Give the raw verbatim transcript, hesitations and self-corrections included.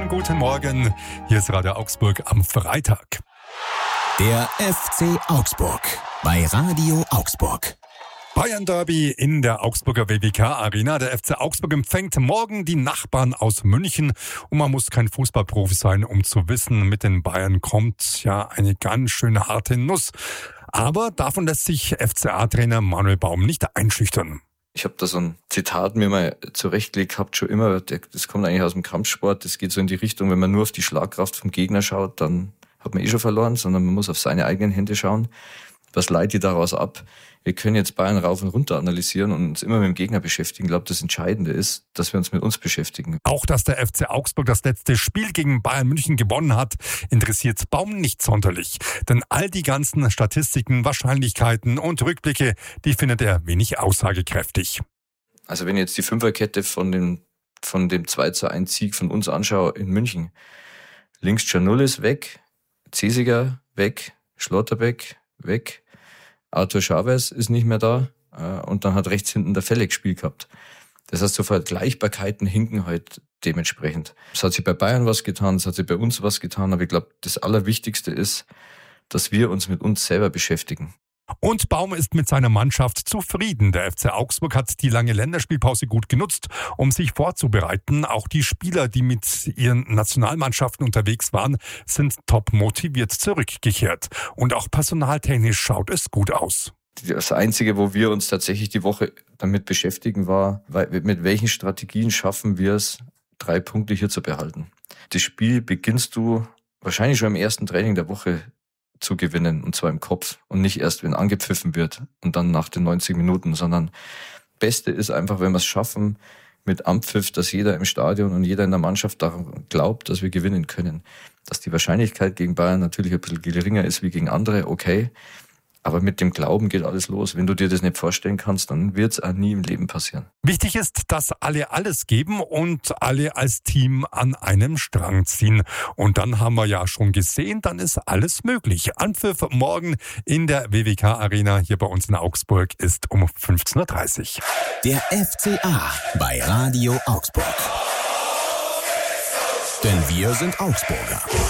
Schönen guten Morgen. Hier ist Radio Augsburg am Freitag. Der F C Augsburg bei Radio Augsburg. Bayern Derby in der Augsburger W W K Arena. Der F C Augsburg empfängt morgen die Nachbarn aus München. Und man muss kein Fußballprofi sein, um zu wissen, mit den Bayern kommt ja eine ganz schöne harte Nuss. Aber davon lässt sich F C A-Trainer Manuel Baum nicht einschüchtern. Ich habe da so ein Zitat mir mal zurechtgelegt gehabt, schon immer. Das kommt eigentlich aus dem Kampfsport. Das geht so in die Richtung, wenn man nur auf die Schlagkraft vom Gegner schaut, dann hat man eh schon verloren, sondern man muss auf seine eigenen Hände schauen. Was leitet die daraus ab? Wir können jetzt Bayern rauf und runter analysieren und uns immer mit dem Gegner beschäftigen. Ich glaube, das Entscheidende ist, dass wir uns mit uns beschäftigen. Auch, dass der F C Augsburg das letzte Spiel gegen Bayern München gewonnen hat, interessiert Baum nicht sonderlich. Denn all die ganzen Statistiken, Wahrscheinlichkeiten und Rückblicke, die findet er wenig aussagekräftig. Also wenn ich jetzt die Fünferkette von dem, von dem zwei zu eins Sieg von uns anschaue in München. Links Canul ist weg, Zesiger weg, Schlotterbeck weg, Arthur Chavez ist nicht mehr da und dann hat rechts hinten der Felle gespielt gehabt. Das heißt, so Vergleichbarkeiten hinken halt dementsprechend. Es hat sich bei Bayern was getan, es hat sich bei uns was getan, aber ich glaube, das Allerwichtigste ist, dass wir uns mit uns selber beschäftigen. Und Baum ist mit seiner Mannschaft zufrieden. Der F C Augsburg hat die lange Länderspielpause gut genutzt, um sich vorzubereiten. Auch die Spieler, die mit ihren Nationalmannschaften unterwegs waren, sind top motiviert zurückgekehrt. Und auch personaltechnisch schaut es gut aus. Das Einzige, wo wir uns tatsächlich die Woche damit beschäftigen, war, mit welchen Strategien schaffen wir es, drei Punkte hier zu behalten. Das Spiel beginnst du wahrscheinlich schon im ersten Training der Woche zu gewinnen, und zwar im Kopf und nicht erst, wenn angepfiffen wird und dann nach den neunzig Minuten, sondern Beste ist einfach, wenn wir es schaffen, mit Anpfiff, dass jeder im Stadion und jeder in der Mannschaft daran glaubt, dass wir gewinnen können. Dass die Wahrscheinlichkeit gegen Bayern natürlich ein bisschen geringer ist wie gegen andere, okay, aber mit dem Glauben geht alles los. Wenn du dir das nicht vorstellen kannst, dann wird es auch nie im Leben passieren. Wichtig ist, dass alle alles geben und alle als Team an einem Strang ziehen. Und dann haben wir ja schon gesehen, dann ist alles möglich. Anpfiff morgen in der W W K Arena hier bei uns in Augsburg ist um fünfzehn Uhr dreißig. Der F C A bei Radio Augsburg. Denn wir sind Augsburger.